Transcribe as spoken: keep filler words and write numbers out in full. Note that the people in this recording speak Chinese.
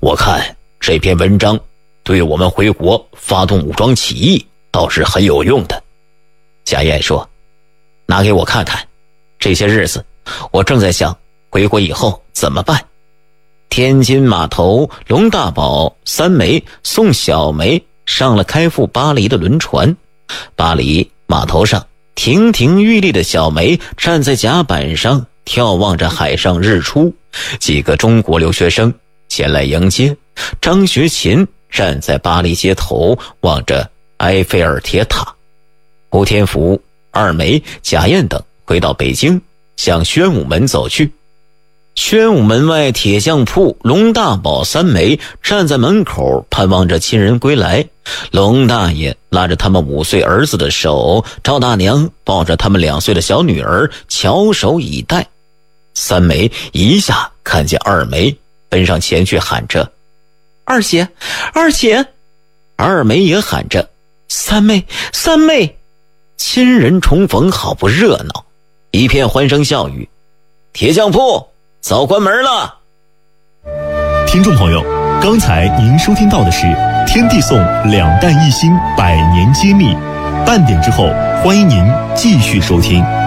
我看这篇文章对我们回国发动武装起义倒是很有用的。贾燕说，拿给我看看，这些日子我正在想回国以后怎么办。天津码头龙大宝、三梅、宋小梅上了开赴巴黎的轮船。巴黎码头上亭亭玉立的小梅站在甲板上眺望着海上日出，几个中国留学生前来迎接。张学勤站在巴黎街头望着埃菲尔铁塔。胡天福、二梅、贾燕等回到北京，向宣武门走去。宣武门外铁匠铺龙大宝、三梅站在门口盼望着亲人归来。龙大爷拉着他们五岁儿子的手，赵大娘抱着他们两岁的小女儿翘首以待。三梅一下看见二梅，奔上前去喊着，二姐，二姐。二梅也喊着，三妹，三妹。亲人重逢好不热闹，一片欢声笑语。铁匠铺早关门了。 听众朋友，刚才您收听到的是天地颂两弹一星百年揭秘，半点之后欢迎您继续收听。